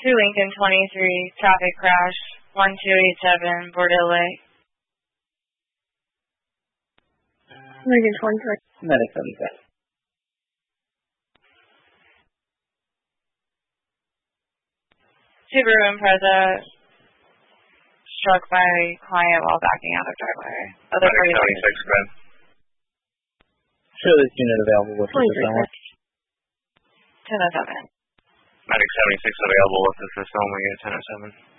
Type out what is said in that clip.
2 Lincoln 23, traffic crash, 1287, Bordeaux Lake. Lincoln 23. Medic 77. Subaru Impreza struck by client while backing out of driveway. Other Medic parties. 76, Glenn. Show this unit available with assist only. 1007. Medic 76 available with assist only at 1007.